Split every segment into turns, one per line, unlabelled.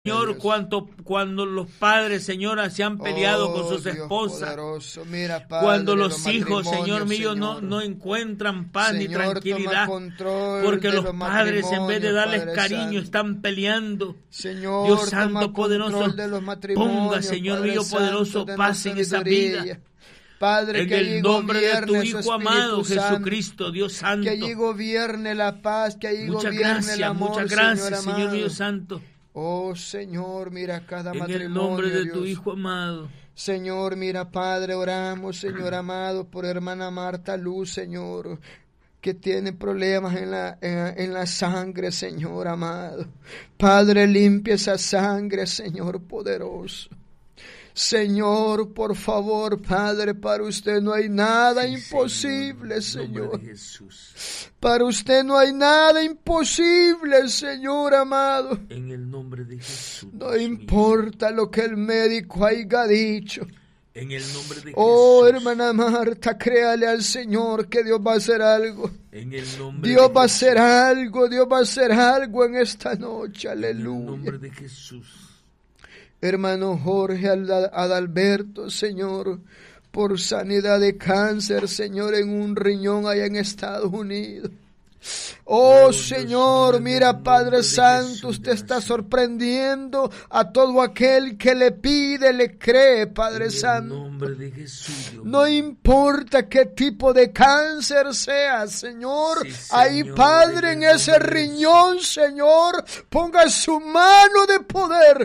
Señor, cuando los padres, Señor, se han peleado con sus esposas,
mira, Padre,
cuando los hijos, Señor mío, no encuentran paz, Señor, ni tranquilidad, porque los padres, en vez de darles cariño, están peleando.
Señor,
Dios Santo, poderoso, ponga, Señor mío, poderoso, paz en esa vida.
Padre,
en
que
el nombre de tu Hijo amado, Jesucristo, Dios Santo.
Que allí gobierne la paz, que allí gobierne el amor,
muchas gracias, Señor mío Santo.
Oh, Señor, mira cada matrimonio,
en el nombre de
Dios.
Tu Hijo amado.
Señor, mira, Padre, oramos, Señor amado, por hermana Marta Luz, Señor, que tiene problemas en la sangre, Señor amado. Padre, limpia esa sangre, Señor poderoso. Señor, por favor, Padre, para usted no hay nada imposible, Señor. Para usted no hay nada imposible, Señor amado.
En el nombre de Jesús.
No importa lo que el médico haya dicho.
En el nombre de Jesús.
Oh, hermana Marta, créale al Señor que Dios va a hacer algo.
En el nombre
Dios va a hacer algo, Dios va a hacer algo en esta noche, aleluya.
En el nombre de Jesús.
Hermano Jorge Adalberto, Señor, por sanidad de cáncer, Señor, en un riñón allá en Estados Unidos. Oh, Señor, mira, Padre Santo, usted está sorprendiendo a todo aquel que le pide, le cree, Padre Santo. No importa qué tipo de cáncer sea, Señor, ahí, Padre, en ese riñón, Señor, ponga su mano de poder,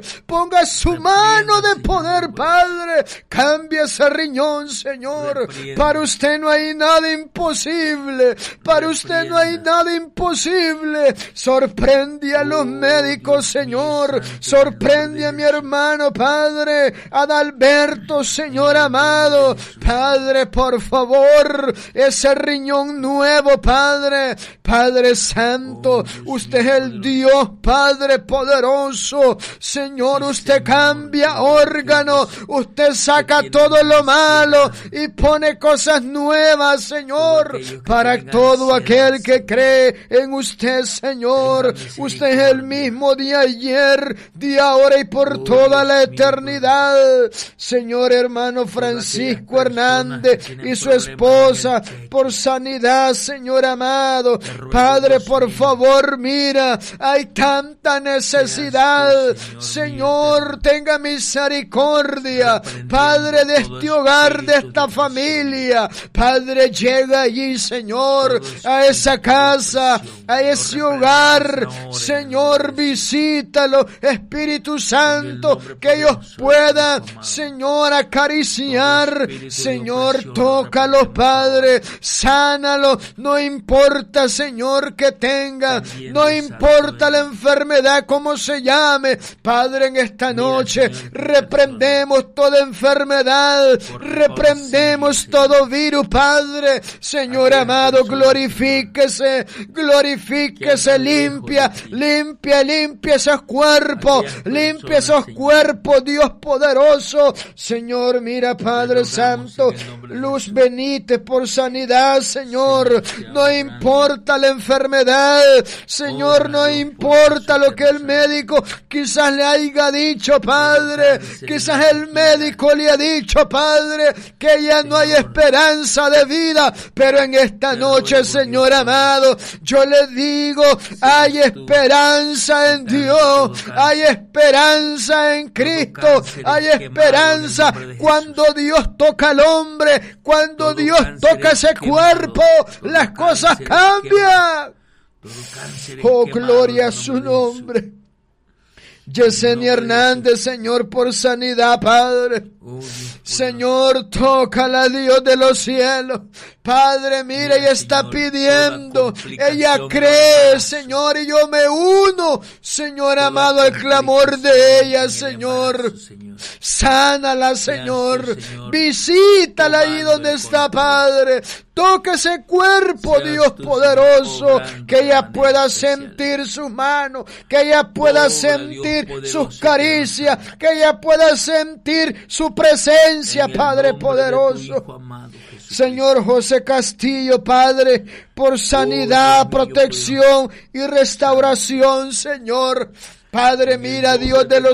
Padre, cambia ese riñón, Señor. Para usted no hay nada imposible, para usted no hay nada imposible. Sorprende a los médicos, Señor. Sorprende a mi hermano, Padre Adalberto, Señor amado. Padre, por favor, ese riñón nuevo, Padre. Padre Santo, usted es el Dios, Padre poderoso. Señor, usted cambia órganos. Usted saca todo lo malo y pone cosas nuevas, Señor, para todo aquel que cree en usted, Señor. Usted es el mismo de ayer, de ahora y por toda la eternidad. Señor, hermano Francisco Hernández y su esposa, por sanidad, Señor amado. Padre, por favor, mira, hay tanta necesidad. Señor, tenga misericordia, Padre, de este hogar, de esta familia. Padre, llega allí, Señor, a esa casa, a ese hogar. Señor, visítalo, Espíritu Santo, que ellos puedan, Señor, acariciar. Señor, tócalos, Padre, sánalos. No importa, Señor, que tenga, no importa la enfermedad, cómo se llame. Padre, en esta noche reprendemos toda enfermedad, reprendemos todo virus, Padre. Señor amado, glorifíquese, limpia esos cuerpos, Dios poderoso. Señor, mira, Padre Santo, Luz Benítez, por sanidad, Señor. No importa la enfermedad, Señor, no importa lo que el médico quizás le haya dicho, Padre. Quizás el médico le ha dicho, Padre, que ya no hay esperanza de vida, pero en esta noche, Señor amado, yo le digo, hay esperanza en Dios, hay esperanza en Cristo, hay esperanza cuando Dios toca al hombre, cuando Dios toca ese cuerpo, las cosas cambian. Oh, gloria a su nombre. Yesenia Hernández, Señor, por sanidad, Padre. Señor, tócala, Dios de los cielos. Padre, mira, ella está pidiendo, ella cree, Señor, y yo me uno, Señor amado, al clamor de ella, Señor. Sánala, Señor. Visítala ahí donde está, Padre. Toca ese cuerpo, Dios poderoso, que ella pueda sentir sus manos, que ella pueda sentir sus caricias, que ella pueda sentir su presencia, Padre poderoso. Señor José Castillo, Padre, por sanidad, protección y restauración, Señor. Padre, mira, Dios de los